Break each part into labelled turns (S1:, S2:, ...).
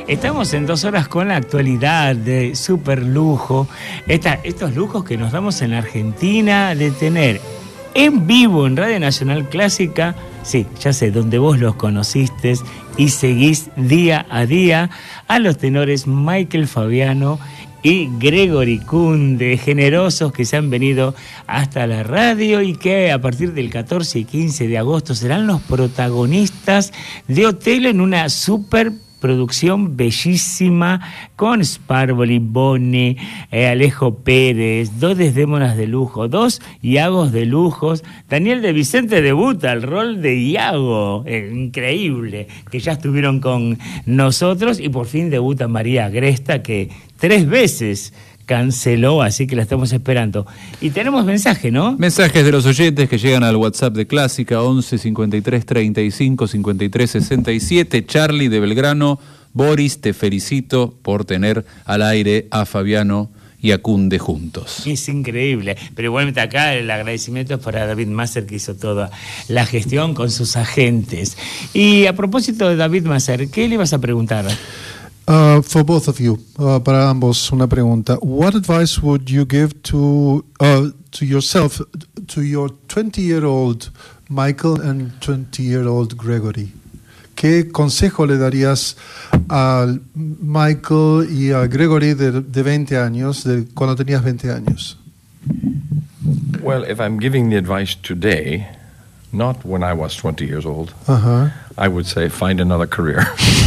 S1: Estamos en 2 horas con la actualidad de super lujo. Estos lujos que nos damos en Argentina de tener en vivo en Radio Nacional Clásica. Sí, ya sé, donde vos los conociste y seguís día a día a los tenores Michael Fabiano y Gregory Kunde, generosos que se han venido hasta la radio y que a partir del 14 y 15 de agosto serán los protagonistas de Otelo en una super producción bellísima con Sparvoli, Boni, Alejo Pérez, 2 Desdémonas de lujo, 2 Iagos de lujos. Daniel de Vicente debuta el rol de Iago, increíble, que ya estuvieron con nosotros, y por fin debuta María Agresta, que 3 veces canceló, así que la estamos esperando. Y tenemos mensaje, ¿no?
S2: Mensajes de los oyentes que llegan al WhatsApp de Clásica, 11 53 35 53 67. Charlie de Belgrano: Boris, te felicito por tener al aire a Fabiano y a Kunde juntos.
S1: Es increíble, pero igualmente acá el agradecimiento es para David Masser, que hizo toda la gestión con sus agentes. Y a propósito de David Masser, ¿qué le ibas a preguntar?
S3: For both of you, para ambos, una pregunta. What advice would you give to yourself, to your 20-year-old Michael and 20-year-old Gregory? ¿Qué consejo le darías a Michael y a Gregory de 20 años, de cuando tenías 20 años?
S4: Well, if I'm giving the advice today, not when I was 20 years old, I would say find another career.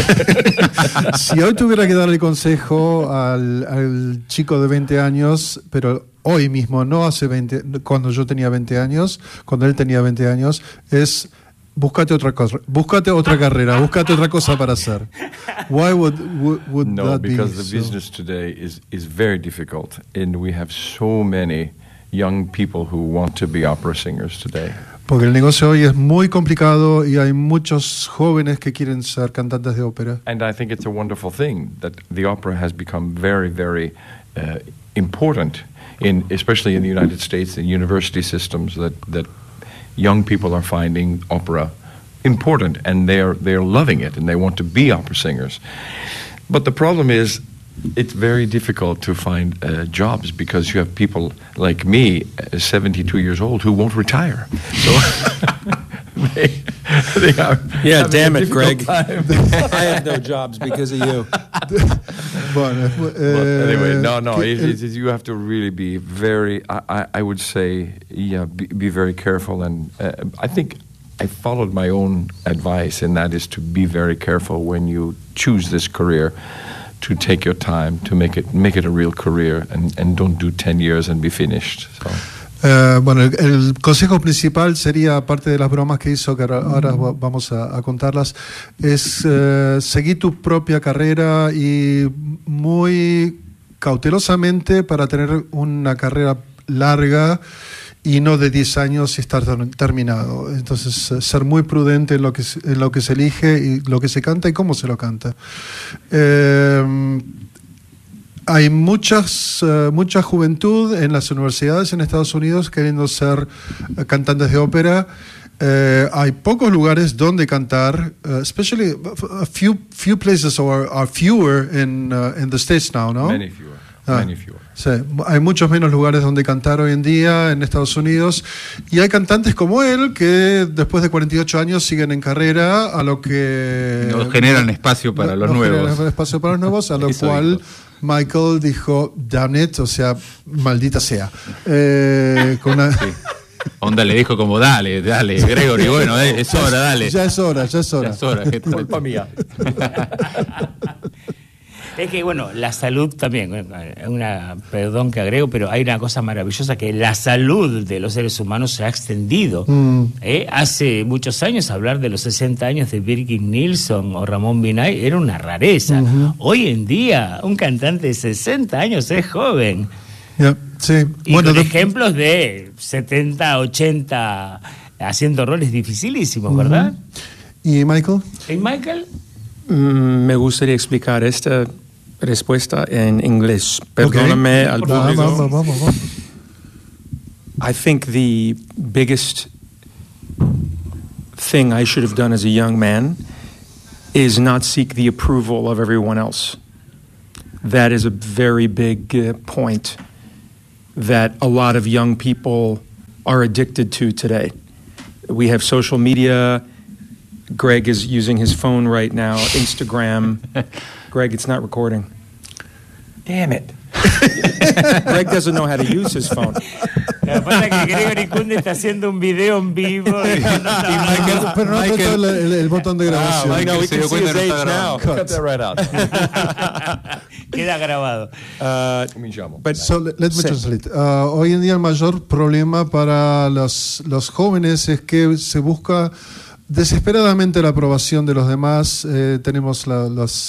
S3: Si hoy tuviera que darle consejo al chico de 20 años, pero hoy mismo, no hace 20, cuando yo tenía 20 años, cuando él tenía 20 años, es búscate otra cosa, búscate otra carrera, búscate otra cosa para hacer. Why would
S4: no,
S3: that be?
S4: No, because the business today is very difficult, and we have so many young people who want to be opera singers today.
S3: Porque el negocio hoy es muy complicado y hay muchos jóvenes que quieren ser cantantes de ópera.
S4: And I think it's a wonderful thing that the opera has become very, very important, especially in the United States, in university systems, that young people are finding opera important, and they're loving it, and they want to be opera singers. But the problem is, it's very difficult to find jobs because you have people like me, 72 years old, who won't retire. So they are.
S5: Yeah, damn it, Greg. I have no jobs because of you.
S4: But anyway, no. You have to really be very. I would say, yeah, be very careful, and I think I followed my own advice, and that is to be very careful when you choose this career. To take your time to make it a real career, and don't do 10 years and be finished. So.
S3: Bueno, el consejo principal sería, aparte de las bromas que hizo, que ahora vamos a contarlas, es seguir tu propia carrera y muy cautelosamente para tener una carrera larga y no de 10 años y estar terminado. Entonces, ser muy prudente en lo que se elige y lo que se canta y cómo se lo canta. Hay mucha juventud en las universidades en Estados Unidos queriendo ser cantantes de ópera. Hay pocos lugares donde cantar, especially a few places are fewer in the States now, ¿no?
S4: Many fewer. Many fewer.
S3: Sí, hay muchos menos lugares donde cantar hoy en día en Estados Unidos, y hay cantantes como él que después de 48 años siguen en carrera, a lo que
S2: no generan espacio para los nuevos.
S3: Generan espacio para los nuevos, a lo cual Michael dijo, damn it, o sea, maldita sea. Con una...
S2: Sí. Onda le dijo como, dale, Gregory, bueno, es hora, dale.
S3: Ya es hora.
S4: Culpa mía.
S1: Es que, bueno, la salud también, perdón que agrego, pero hay una cosa maravillosa, que la salud de los seres humanos se ha extendido. Hace muchos años hablar de los 60 años de Birgit Nilsson o Ramón Binay era una rareza. Hoy en día, un cantante de 60 años es joven.
S3: Yeah, sí.
S1: Y bueno, con ejemplos de 70, 80 haciendo roles dificilísimos, ¿verdad?
S3: ¿Y Michael?
S1: ¿Y Michael?
S5: Me gustaría explicar esta respuesta en inglés. Perdóname al público.
S3: Vamos.
S5: I think the biggest thing I should have done as a young man is not seek the approval of everyone else. That is a very big point that a lot of young people are addicted to today. We have social media. Greg is using his phone right now, Instagram. Greg, it's not recording.
S4: Damn it.
S5: Greg doesn't know how to use his phone.
S1: Lo que pasa es que Gregory Kunde está haciendo un video en vivo.
S3: Pero no apretó el botón de grabación.
S5: No, we can see his age now.
S4: Cut that right out.
S1: Queda grabado.
S5: But
S3: So let me translate. Hoy en día el mayor problema para los jóvenes es que se busca desesperadamente la aprobación de los demás. Tenemos las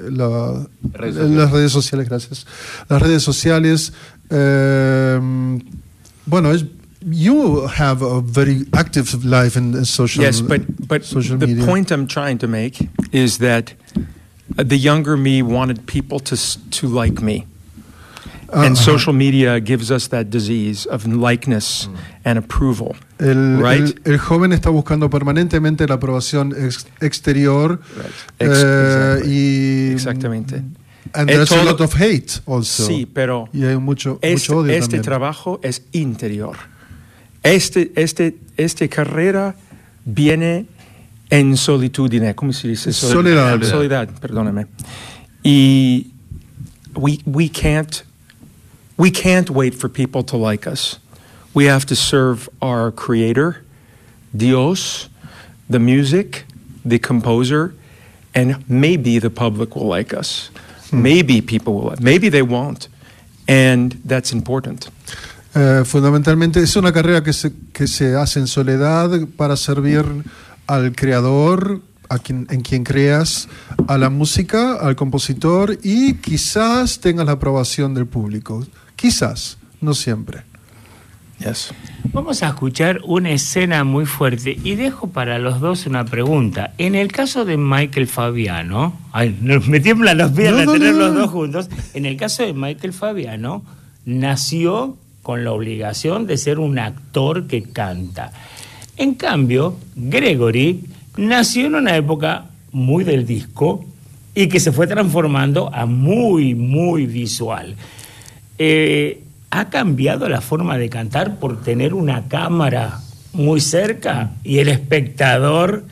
S3: redes sociales, gracias. Las redes sociales. Bueno, you have a very active life in social media.
S5: Yes, but the point I'm trying to make is that the younger me wanted people to like me. And social media gives us that disease of likeness and approval. Right?
S3: El joven está buscando permanentemente la aprobación exterior.
S5: Right.
S3: Exactamente. And there's a lot of hate also.
S5: Sí, pero
S3: y hay mucho odio
S5: este
S3: también.
S5: trabajo es interior. Este carrera viene en solitudine, ¿cómo se dice?
S3: Soledad.
S5: Soledad, perdóname. Y we can't wait for people to like us. We have to serve our creator, Dios, the music, the composer, and maybe the public will like us. Maybe people will. Maybe they won't. And that's important.
S3: Fundamentalmente es una carrera que se hace en soledad para servir al creador, en quien creas, a la música, al compositor, y quizás tengas la aprobación del público. Quizás, no siempre.
S5: Yes.
S1: Vamos a escuchar una escena muy fuerte y dejo para los dos una pregunta. En el caso de Michael Fabiano, me tiemblan las piernas tener los dos juntos. En el caso de Michael Fabiano, nació con la obligación de ser un actor que canta. En cambio, Gregory nació en una época muy del disco y que se fue transformando a muy, muy visual. ¿Ha cambiado la forma de cantar por tener una cámara muy cerca y el espectador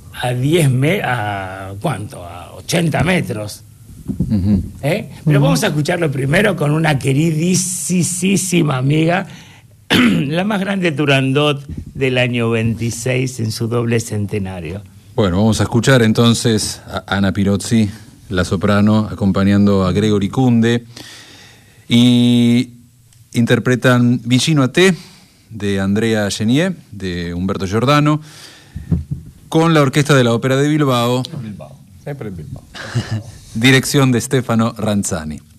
S1: a 80 metros? Pero vamos a escucharlo primero con una queridísima amiga, la más grande Turandot del año 26 en su doble centenario.
S2: Bueno, vamos a escuchar entonces a Ana Pirozzi, la soprano, acompañando a Gregory Kunde, y interpretan Vicino a te, de Andrea Genier, de Humberto Giordano, con la orquesta de la Ópera de Bilbao.
S4: Sempre Bilbao.
S2: Dirección de Stefano Ranzani.